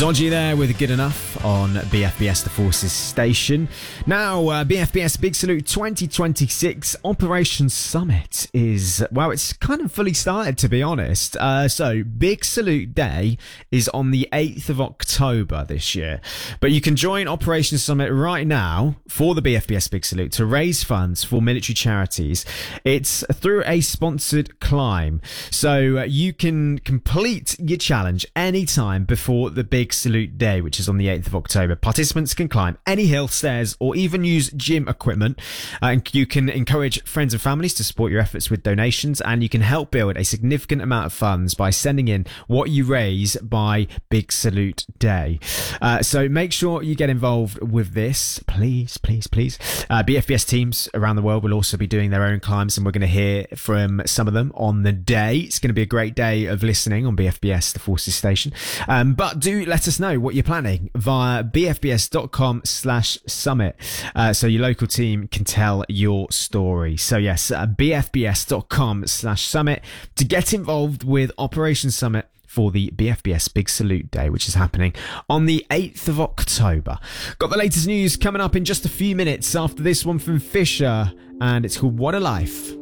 Dodgy there with Good Enough on BFBS The Forces station. Now, BFBS Big Salute 2026 Operation Summit is, well, it's kind of fully started, to be honest. So, Big Salute Day is on the 8th of October this year. But you can join Operation Summit right now for the BFBS Big Salute to raise funds for military charities. It's through a sponsored climb. So, you can complete your challenge anytime before the Big Salute Day, which is on the 8th of October. Participants can climb any hill, stairs, or even use gym equipment. And you can encourage friends and families to support your efforts with donations, and you can help build a significant amount of funds by sending in what you raise by Big Salute Day. So make sure you get involved with this, please. BFBS teams around the world will also be doing their own climbs, and we're going to hear from some of them on the day. It's going to be a great day of listening on BFBS, the Forces station. But do let us know what you're planning via bfbs.com/summit. So your local team can tell your story. So yes, bfbs.com/summit to get involved with Operation Summit for the BFBS Big Salute Day, which is happening on the 8th of October. Got the latest news coming up in just a few minutes after this one from Fisher, and it's called What a Life.